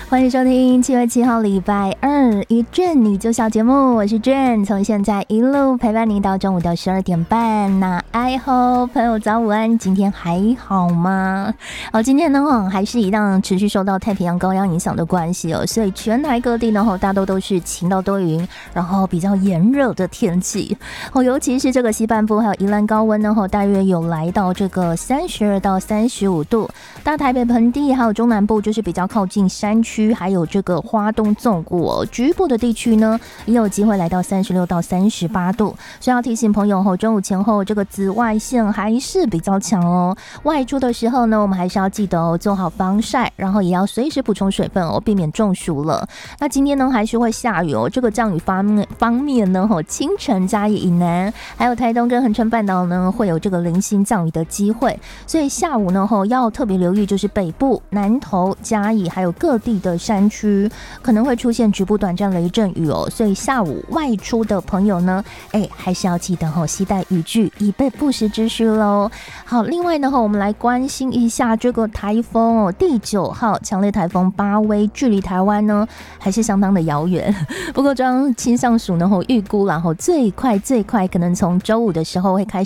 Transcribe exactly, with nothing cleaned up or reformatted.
欢迎收听七月七号礼拜二一卷你就笑节目，我是卷，从现在一路陪伴您到中午的十二点半。那爱好朋友早午安，今天还好吗？哦，今天呢还是一样持续受到太平洋高压影响的关系哦，所以全台各地呢大多都是晴到多云，然后比较炎热的天气哦，尤其是这个西半部还有宜兰高温呢，大约有来到这个三十二到三十五度，大台北盆地还有中南部就是比较靠近山区，还有这个花东纵谷哦，局部的地区呢也有机会来到三十六到三十八度，所以要提醒朋友哦，中午前后这个紫外线还是比较强哦，外出的时候呢，我们还是要记得哦，做好防晒，然后也要随时补充水分哦，避免中暑了。那今天呢还是会下雨哦，这个降雨方面方面呢，清晨嘉义以南，还有台东跟恒春半岛呢会有这个零星降雨的机会，所以下午呢要特别留意，就是北部、南投、嘉义还有各地的山区可能会出现局部短暂雷阵雨哦，所以下午外出的朋友呢，哎，还是要记得哦，携带雨具以备不时之需喽。好，另外呢，我们来关心一下这个台风哦，第九号强烈台风巴威，距离台湾呢还是相当的遥远。不过中央气象署呢预估啦，最快最快可能从周五的时候会开始